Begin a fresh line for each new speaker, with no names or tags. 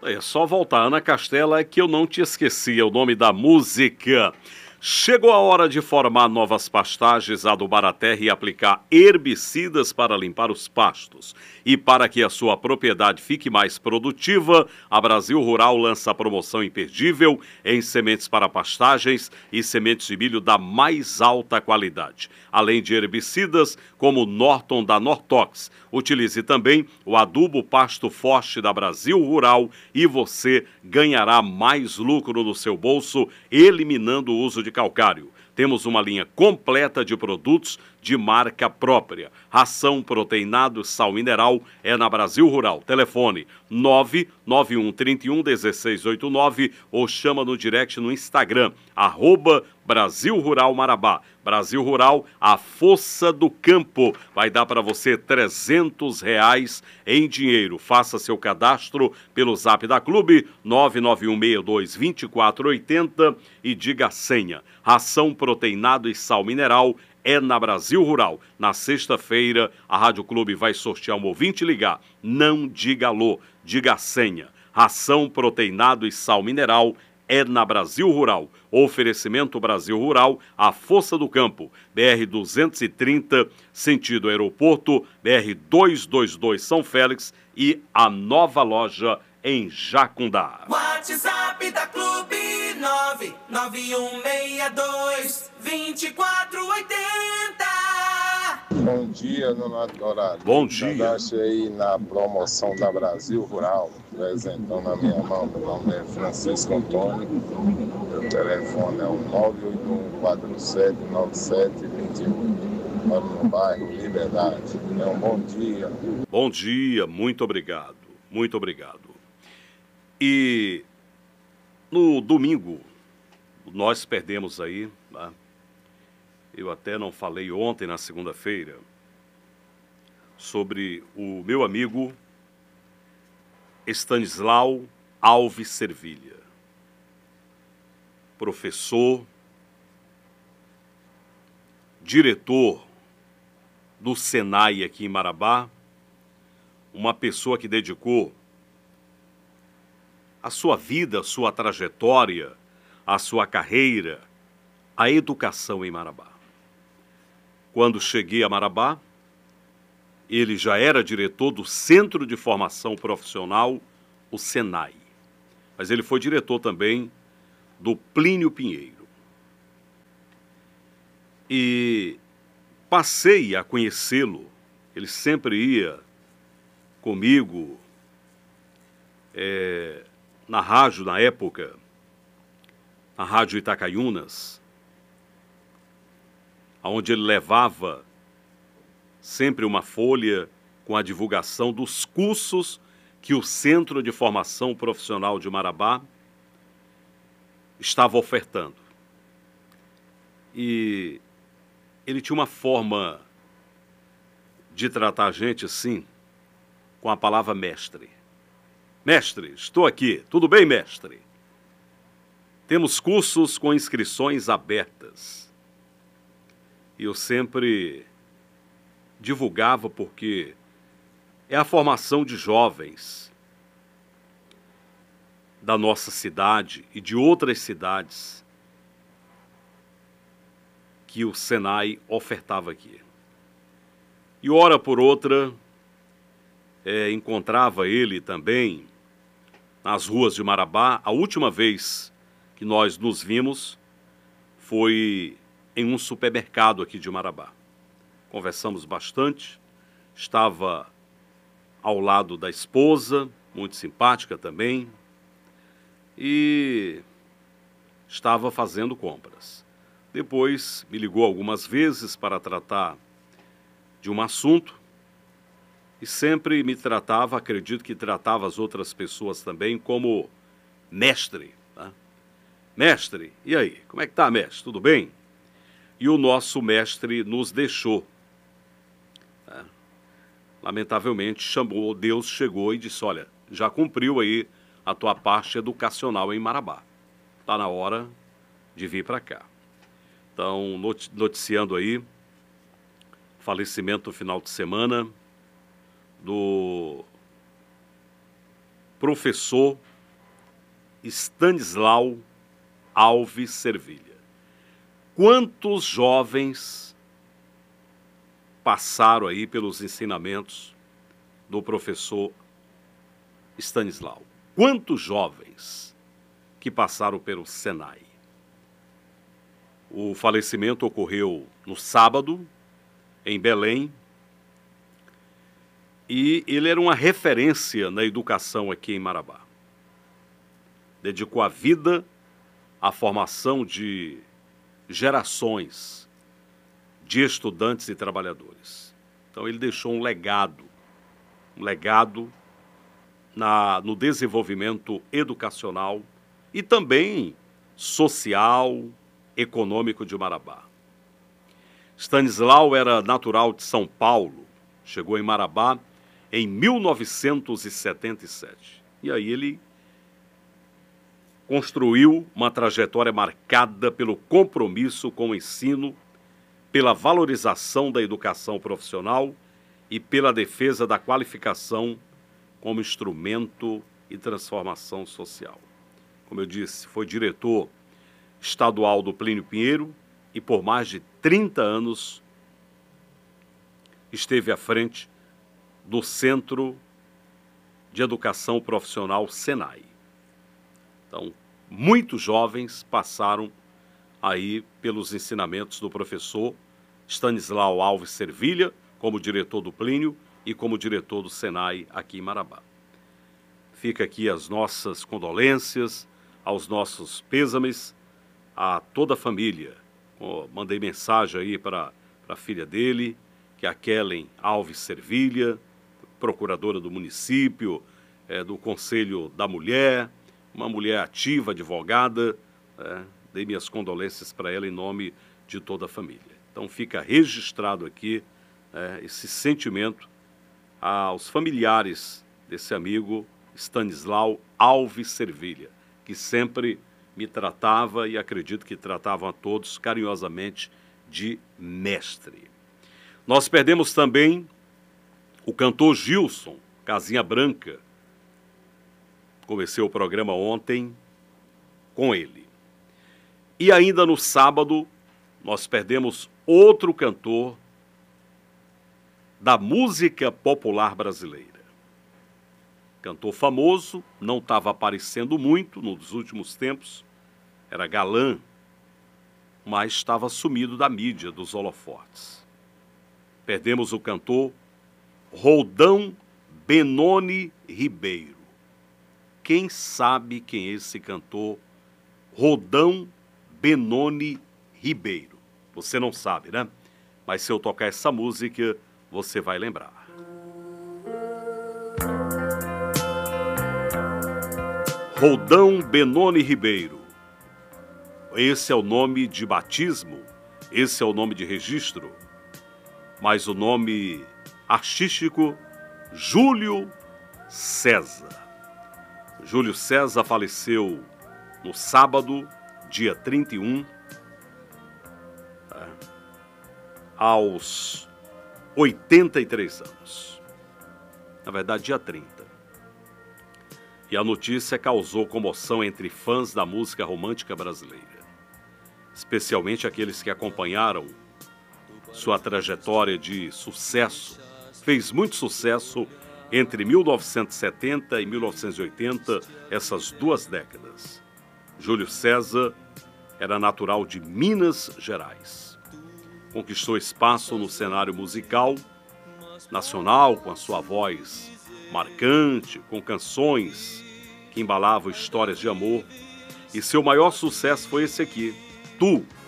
É só voltar. Ana Castela, é que eu não te esqueci, é o nome da música. Chegou a hora de formar novas pastagens, adubar a terra e aplicar herbicidas para limpar os pastos. E para que a sua propriedade fique mais produtiva, a Brasil Rural lança a promoção imperdível em sementes para pastagens e sementes de milho da mais alta qualidade. Além de herbicidas, como o Norton da Nortox. Utilize também o adubo Pasto Forte da Brasil Rural e você ganhará mais lucro no seu bolso, eliminando o uso de calcário. Temos uma linha completa de produtos de marca própria. Ração, proteinado, sal mineral é na Brasil Rural. Telefone 991311689 ou chama no direct no Instagram, @Brasil Rural Marabá. Brasil Rural, a força do campo. Vai dar para você R$300 em dinheiro. Faça seu cadastro pelo zap da Clube 991622480 e diga a senha. Ração, proteinado e sal mineral é na Brasil Rural. Na sexta-feira, a Rádio Clube vai sortear um ouvinte ligar. Não diga alô, diga a senha. Ração, proteinado e sal mineral é na Brasil Rural. Oferecimento Brasil Rural, a força do campo. BR-230, sentido aeroporto, BR-222 São Félix e a nova loja em Jacundá.
WhatsApp da Clube 991622480.
Bom dia, Donato Horário.
Bom dia.
Cadastre aí na promoção da Brasil Rural. Presentão na minha mão. Meu nome é Francisco Antônio. Meu telefone é o 981479721. Moro no bairro Liberdade. É um bom dia.
Bom dia, muito obrigado. Muito obrigado. E no domingo, nós perdemos aí, né? Eu até não falei ontem, na segunda-feira, sobre o meu amigo Estanislau Alves Servilha, professor, diretor do Senai aqui em Marabá, uma pessoa que dedicou a sua vida, a sua trajetória, a sua carreira, à educação em Marabá. Quando cheguei a Marabá, ele já era diretor do Centro de Formação Profissional, o Senai. Mas ele foi diretor também do Plínio Pinheiro. E passei a conhecê-lo. Ele sempre ia comigo na rádio, na época, na Rádio Itacaiunas, onde ele levava sempre uma folha com a divulgação dos cursos que o Centro de Formação Profissional de Marabá estava ofertando. E ele tinha uma forma de tratar a gente assim, com a palavra mestre. Mestre, estou aqui. Tudo bem, mestre? Temos cursos com inscrições abertas. E eu sempre divulgava porque é a formação de jovens da nossa cidade e de outras cidades que o Senai ofertava aqui. E hora por outra, encontrava ele também nas ruas de Marabá. A última vez que nós nos vimos foi em um supermercado aqui de Marabá. Conversamos bastante, estava ao lado da esposa, muito simpática também, e estava fazendo compras. Depois me ligou algumas vezes para tratar de um assunto e sempre me tratava, acredito que tratava as outras pessoas também, como mestre. Tá? Mestre, e aí? Como é que tá, mestre? Tudo bem? E o nosso mestre nos deixou. Tá? Lamentavelmente, Deus chegou e disse, olha, já cumpriu aí a tua parte educacional em Marabá. Está na hora de vir para cá. Então, noticiando aí, falecimento no final de semana do professor Stanislau Alves Servilha. Quantos jovens passaram aí pelos ensinamentos do professor Stanislau? Quantos jovens que passaram pelo Senai? O falecimento ocorreu no sábado, em Belém, e ele era uma referência na educação aqui em Marabá. Dedicou a vida à formação de gerações de estudantes e trabalhadores. Então ele deixou um legado no desenvolvimento educacional e também social, econômico de Marabá. Stanislau era natural de São Paulo, chegou em Marabá em 1977. E aí ele construiu uma trajetória marcada pelo compromisso com o ensino, pela valorização da educação profissional e pela defesa da qualificação como instrumento e transformação social. Como eu disse, foi diretor estadual do Plínio Pinheiro e por mais de 30 anos esteve à frente do Centro de Educação Profissional Senai. Então, muitos jovens passaram aí pelos ensinamentos do professor Stanislau Alves Servilha, como diretor do Plínio e como diretor do Senai aqui em Marabá. Fica aqui as nossas condolências, aos nossos pêsames, a toda a família. Mandei mensagem aí para a filha dele, que é a Kellen Alves Servilha, procuradora do município, do Conselho da Mulher, uma mulher ativa, advogada. Dei minhas condolências para ela em nome de toda a família. Então fica registrado aqui esse sentimento aos familiares desse amigo Stanislau Alves Servilha, que sempre me tratava e acredito que tratavam a todos carinhosamente de mestre. Nós perdemos também o cantor Gilson, Casinha Branca. Comecei o programa ontem com ele. E ainda no sábado, nós perdemos outro cantor da música popular brasileira. Cantor famoso, não estava aparecendo muito nos últimos tempos, era galã, mas estava sumido da mídia, dos holofotes. Perdemos o cantor Roldão Benoni Ribeiro. Quem sabe quem é esse cantor Roldão Benoni Ribeiro? Você não sabe, né? Mas se eu tocar essa música, você vai lembrar. Roldão Benoni Ribeiro. Esse é o nome de batismo, esse é o nome de registro, mas o nome artístico, Júlio César. Júlio César faleceu no sábado, dia 31, aos 83 anos. Na verdade, dia 30. E a notícia causou comoção entre fãs da música romântica brasileira, especialmente aqueles que acompanharam sua trajetória de sucesso. Fez muito sucesso entre 1970 e 1980, essas duas décadas. Júlio César era natural de Minas Gerais. Conquistou espaço no cenário musical nacional com a sua voz marcante, com canções que embalavam histórias de amor. E seu maior sucesso foi esse aqui, Tu,